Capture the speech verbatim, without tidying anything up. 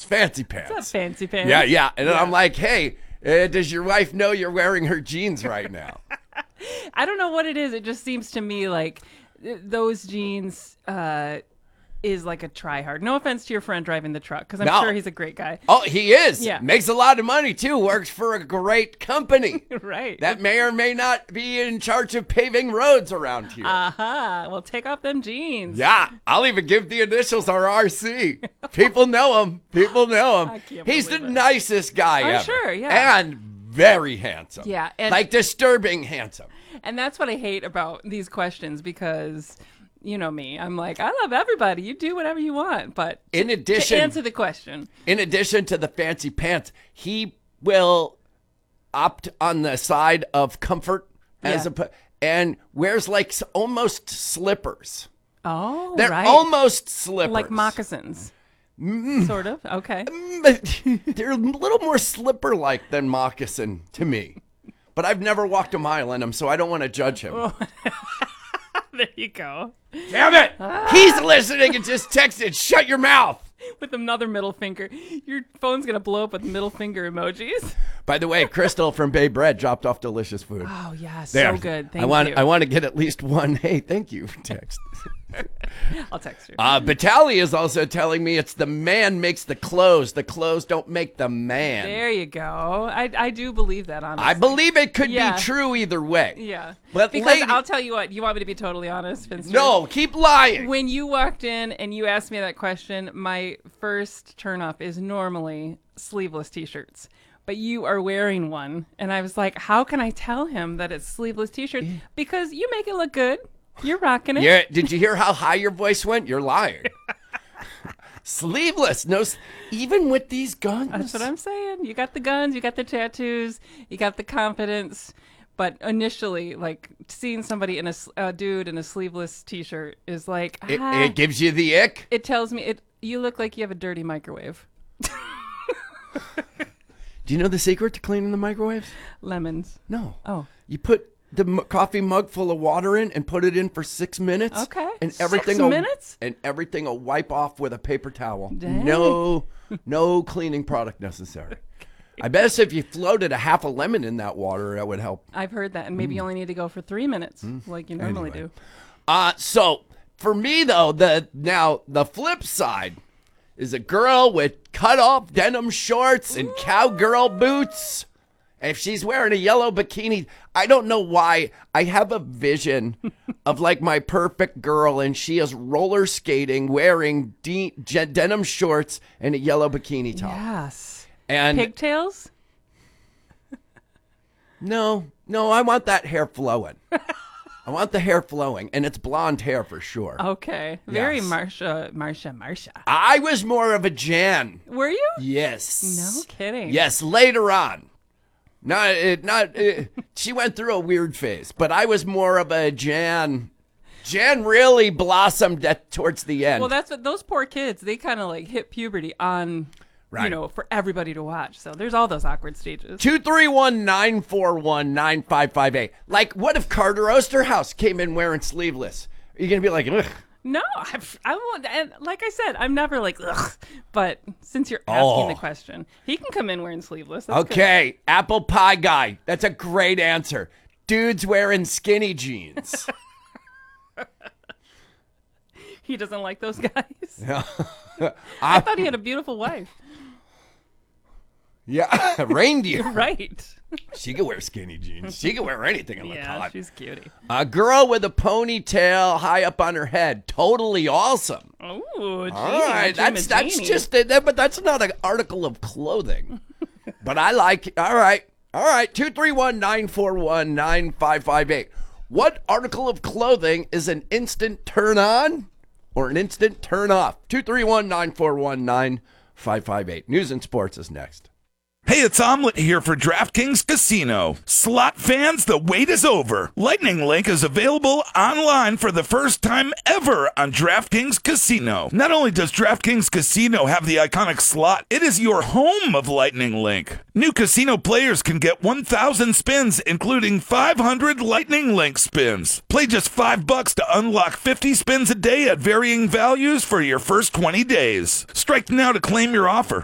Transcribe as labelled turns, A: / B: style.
A: fancy pants.
B: It's not fancy pants.
A: Yeah, yeah. And then
B: Yeah.
A: I'm like, hey, uh, does your wife know you're wearing her jeans right now?
B: I don't know what it is. It just seems to me like th- those jeans uh, is like a try hard. No offense to your friend driving the truck, because I'm
A: No.
B: sure he's a great guy.
A: Oh, he is.
B: Yeah.
A: Makes a lot of money, too. Works for a great company.
B: Right.
A: That may or may not be in charge of paving roads around here.
B: Aha. Well, take off them jeans.
A: Yeah, I'll even give the initials our R C. People know him. People know him.
B: I can't
A: He's the
B: believe it.
A: nicest guy
B: I'm
A: ever.
B: sure, yeah.
A: And very handsome.
B: Yeah, and-
A: like disturbing handsome.
B: And that's what I hate about these questions, because you know me. I'm like, I love everybody. You do whatever you want. But
A: In
B: to
A: addition,
B: answer the question.
A: in addition to the fancy pants, he will opt on the side of comfort as
B: Yeah.
A: a and wears like s- almost slippers.
B: Oh,
A: They're
B: right.
A: almost slippers.
B: Like moccasins. Sort of. Okay.
A: But they're a little more slipper-like than moccasin to me. But I've never walked a mile in them, so I don't want to judge him.
B: There you go.
A: Damn it! He's listening and just texted, shut your mouth!
B: With another middle finger. Your phone's going to blow up with middle finger emojis.
A: By the way, Crystal from Bay Bread dropped off delicious food.
B: Oh, yeah.
A: There.
B: So good. Thank
A: I want,
B: you.
A: I want to get at least one, hey, thank you, text.
B: I'll text you.
A: Uh, Batali is also telling me it's the man makes the clothes. The clothes don't make the man.
B: There you go. I, I do believe that, honestly.
A: I believe it could
B: Yeah.
A: be true either way.
B: Yeah.
A: But
B: because
A: lady-
B: I'll tell you what. You want me to be totally honest, Vince?
A: No, keep lying.
B: When you walked in and you asked me that question, my first turnoff is normally sleeveless t-shirts. But you are wearing one. And I was like, how can I tell him that it's sleeveless t-shirts? Because you make it look good. You're rocking it.
A: Yeah, did you hear how high your voice went? You're lying. Sleeveless, no, s- even with these guns.
B: That's what I'm saying. You got the guns, you got the tattoos, you got the confidence. But initially, like, seeing somebody in a, s- a dude in a sleeveless t-shirt is like,
A: It,
B: ah,
A: it gives you the ick.
B: it tells me, it. you look like you have a dirty microwave.
A: Do you know the secret to cleaning the microwaves?
B: Lemons.
A: No.
B: Oh.
A: You put the m- coffee mug full of water in and put it in for six minutes.
B: Okay.
A: And
B: Six
A: everything will,
B: minutes?
A: And everything will wipe off with a paper towel.
B: Dang.
A: No, no cleaning product necessary. I bet if you floated a half a lemon in that water, that would help.
B: I've heard that, and maybe you only need to go for three minutes, like you normally
A: Anyway.
B: do.
A: Uh, so for me though, the now the flip side is a girl with cut off denim shorts and cowgirl boots. If she's wearing a yellow bikini, I don't know why. I have a vision of like my perfect girl, and she is roller skating, wearing de- je- denim shorts and a yellow bikini top.
B: Yes.
A: And
B: Pigtails?
A: no, no, I want that hair flowing. I want the hair flowing, and it's blonde hair for sure.
B: Okay. Very
A: Yes.
B: Marsha, Marsha, Marsha.
A: I was more of a Jan.
B: Were you?
A: Yes.
B: No kidding.
A: Yes, later on. Not, it, not. It, she went through a weird phase, but I was more of a Jan. Jan really blossomed at, towards the end.
B: Well, that's what those poor kids, they kind of like hit puberty on, you
A: Right.
B: know, for everybody to watch. So there's all those awkward stages.
A: Two three one nine four one nine five five eight. Like, what if Carter Osterhouse came in wearing sleeveless? Are you gonna be like, ugh?
B: No, I've, I won't. And like I said, I'm never like, ugh. But since you're asking
A: Oh.
B: the question, he can come in wearing sleeveless. That's good.
A: Okay, apple pie guy. That's a great answer. Dude's wearing skinny jeans.
B: He doesn't like those guys.
A: Yeah.
B: I thought he had a beautiful wife.
A: Yeah, reindeer.
B: Right.
A: She could wear skinny jeans. She could wear anything in the
B: Yeah,
A: pot.
B: she's cutie.
A: A girl with a ponytail high up on her head. Totally awesome.
B: Oh, gee,
A: All right,
B: Jimmy
A: that's that's
B: Jeannie.
A: just that, but that's not an article of clothing. But I like. All right, all right. Two three one nine four one nine five five eight. What article of clothing is an instant turn on or an instant turn off? Two three one nine four one nine five five eight. News and sports is next.
C: Hey, it's Omelet here for DraftKings Casino. Slot fans, the wait is over. Lightning Link is available online for the first time ever on DraftKings Casino. Not only does DraftKings Casino have the iconic slot, it is your home of Lightning Link. New casino players can get one thousand spins, including five hundred Lightning Link spins. Play just five bucks to unlock fifty spins a day at varying values for your first twenty days. Strike now to claim your offer.